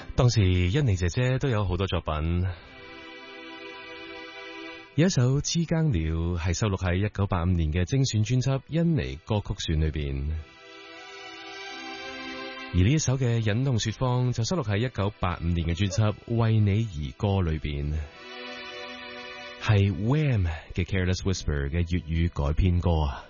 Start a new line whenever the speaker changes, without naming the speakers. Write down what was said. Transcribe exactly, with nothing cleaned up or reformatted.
當時甄妮姐姐都有好多作品，有一首《知更了》係收錄喺一九八五年嘅精選專輯《甄妮歌曲選》裏邊，而呢一首嘅《忍痛說謊》就收錄喺一九八五年嘅專輯《為你而歌》裏邊，係 Wham 嘅《Careless Whisper》嘅粵語改編歌啊。